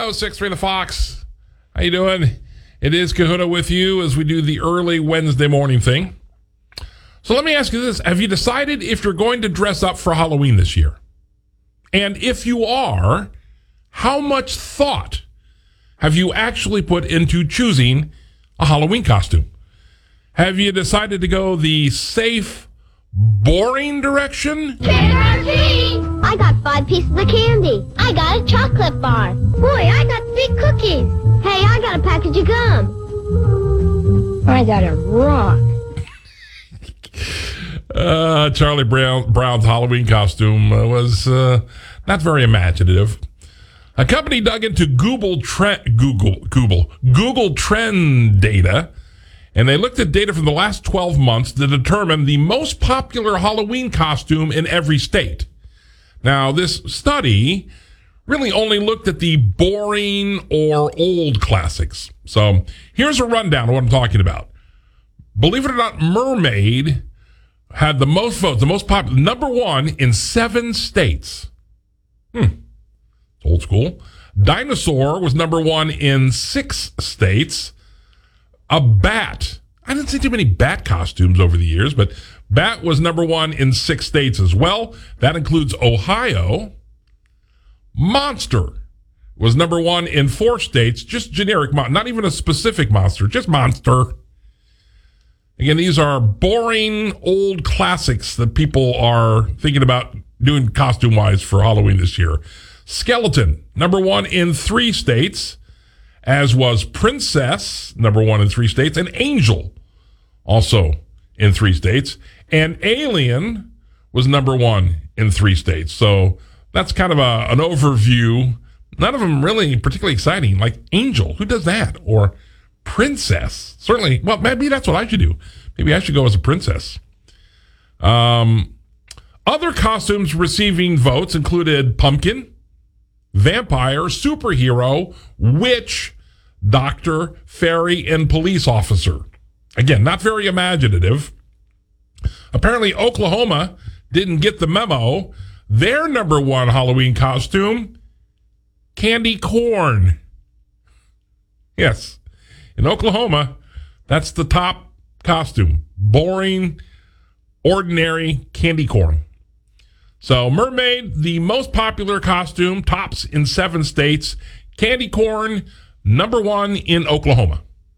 1063 The Fox. How you doing? It is Kahuna with you as we do the early Wednesday morning thing. So let me ask you this. Have you decided if you're going to dress up for Halloween this year? And if you are, how much thought have you actually put into choosing a Halloween costume? Have you decided to go the safe, boring direction? I got 5 pieces of candy. I got a chocolate bar. Boy, I got 3 cookies. Hey, I got a package of gum. I got a rock. Charlie Brown's Halloween costume was not very imaginative. A company dug into Google Trend data, and they looked at data from the last 12 months to determine the most popular Halloween costume in every state. Now, this study really only looked at the boring or old classics. So here's a rundown of what I'm talking about. Believe it or not, Mermaid had the most votes, the most popular, number 1 in 7 states. It's old school. Dinosaur was number 1 in 6 states. A bat. I didn't see too many bat costumes over the years, but bat was number 1 in 6 states as well. That includes Ohio. Monster was number 1 in 4 states, just generic, not even a specific monster, just monster. Again, these are boring old classics that people are thinking about doing costume-wise for Halloween this year. Skeleton, number 1 in 3 states, as was Princess, number 1 in 3 states, and Angel, also in 3 states. And Alien was number 1 in 3 states. So that's kind of an overview. None of them really particularly exciting, like Angel. Who does that? Or Princess. Certainly, well, maybe that's what I should do. Maybe I should go as a princess. Other costumes receiving votes included pumpkin, vampire, superhero, witch, doctor, fairy, and police officer. Again, not very imaginative. Apparently, Oklahoma didn't get the memo. Their number 1 Halloween costume, candy corn. Yes. In Oklahoma, that's the top costume. Boring, ordinary candy corn. So Mermaid, the most popular costume, tops in 7 states. Candy corn, number 1 in Oklahoma.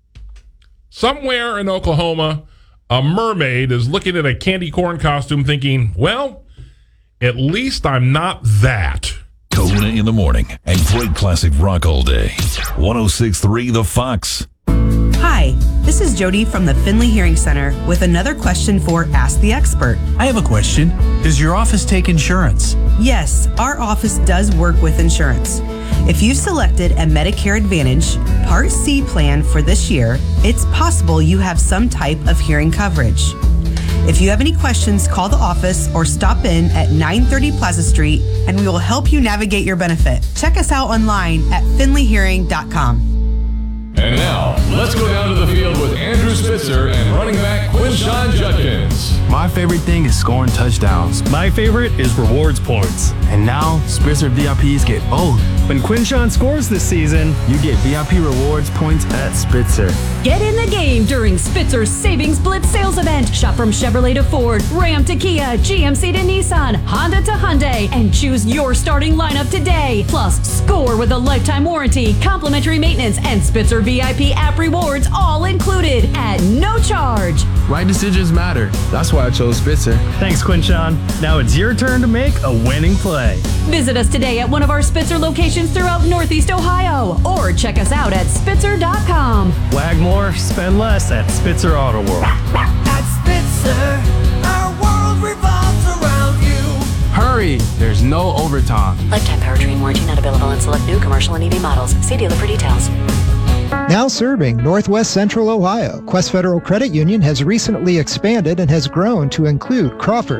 Somewhere in Oklahoma, a mermaid is looking at a candy corn costume thinking, well, at least I'm not that. Kahuna in the morning and great classic rock all day. 1063 The Fox. Hi, this is Jody from the Finley Hearing Center with another question for Ask the Expert. I have a question. Does your office take insurance? Yes, our office does work with insurance. If you've selected a Medicare Advantage Part C plan for this year, it's possible you have some type of hearing coverage. If you have any questions, call the office or stop in at 930 Plaza Street and we will help you navigate your benefit. Check us out online at finleyhearing.com. And now, let's go down to the field with Andrew Spitzer and running back Quinshon Judkins. My favorite thing is scoring touchdowns. My favorite is rewards points. And now, Spitzer VIPs get both. When Quinshon scores this season, You get VIP rewards points at Spitzer. Get in the game during Spitzer's Savings Blitz sales event. Shop from Chevrolet to Ford, Ram to Kia, GMC to Nissan, Honda to Hyundai, and choose your starting lineup today. Plus, score with a lifetime warranty, complimentary maintenance, and Spitzer VIP app rewards all included at no charge. Right decisions matter. That's why I chose Spitzer. thanks, Quinshon. Now it's your turn to make a winning play. Visit us today at one of our Spitzer locations throughout Northeast Ohio, or check us out at Spitzer.com. Wag more, spend less at Spitzer Auto World. At Spitzer, our world revolves around you. Hurry! There's no overtime. Lifetime powertrain warranty not available on select new commercial and EV models. See dealer for details. Now serving Northwest Central Ohio, Quest Federal Credit Union has recently expanded and has grown to include Crawford,